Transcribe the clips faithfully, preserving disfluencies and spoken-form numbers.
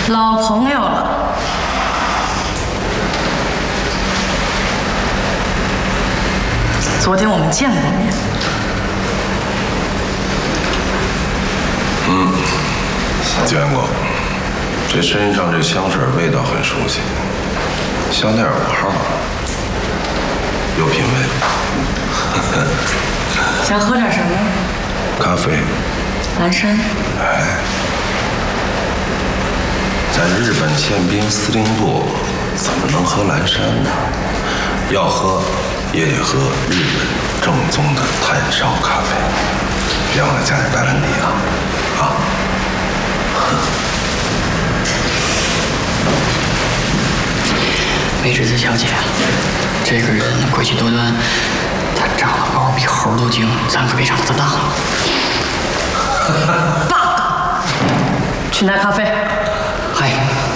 老朋友了。昨天我们见过面。 嗯，见过。这身上这香水味道很熟悉，香奈儿五号，有品味。 想喝点什么？ 咖啡。 蓝山。 哎，在日本宪兵司令部怎么能喝蓝山呢？要喝也得喝日本正宗的炭烧咖啡，别忘了加点白兰地啊！啊！ 梅枝子小姐，这个人诡计多端，他长得毛比猴都精，咱可别让他当了。 爸，去拿咖啡。 嗨，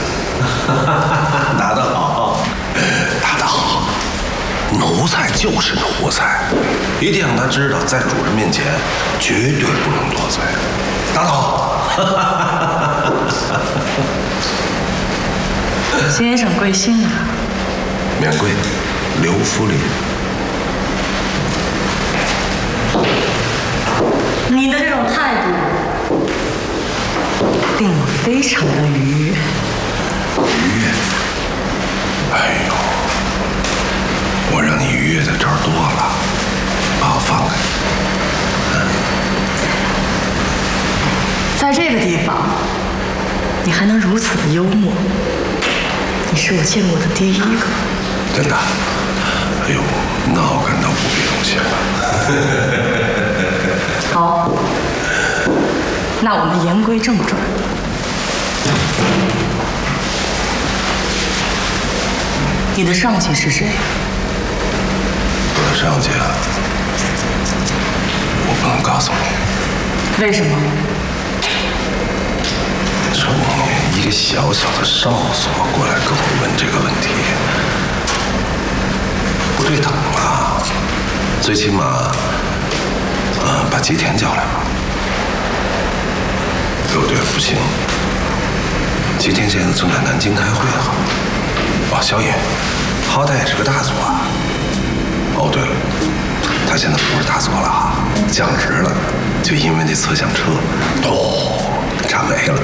拿得好，拿得好。奴才就是奴才，一定让他知道，在主人面前绝对不能多嘴。打倒。 先生贵姓啊？ 免贵，刘福林。 你的这种态度令我非常的愉悦。 愉悦？哎呦，我让你愉悦的招多了，把我放开。 在这个地方，你还能如此的幽默，你是我见过的第一个。 真的？哎呦，那我感到无比荣幸了。 好，那我们言归正传。你的上级是谁？ 我的上级啊，我不能告诉你。 为什么？ 说你一个小小的少佐过来跟我问这个问题，不对等啊！最起码，呃，把吉田叫来吧。对不对？不行，吉田现在正在南京开会哈。哦，小野，好歹也是个大佐啊。哦，对了，他现在不是大佐了啊，降职了，就因为那侧向车，哦。炸没了！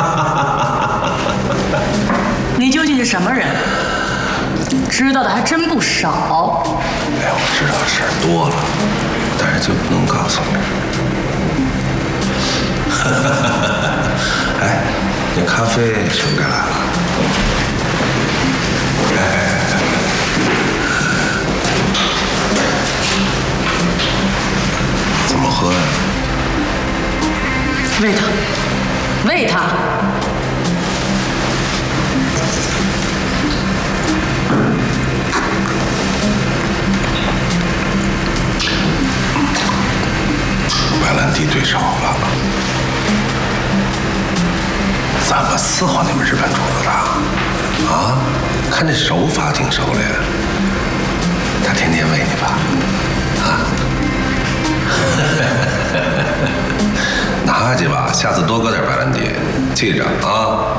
你究竟是什么人？知道的还真不少。 哎，我知道的事儿多了，但是就不能告诉你。哎，那咖啡什么该来了？哎，怎么喝呀？ 喂他。喂他！ 白兰地兑少了，怎么伺候你们日本主子的？啊，看这手法挺熟练，他天天喂你吧？啊？拿去吧，下次多搁点白兰地，记着啊。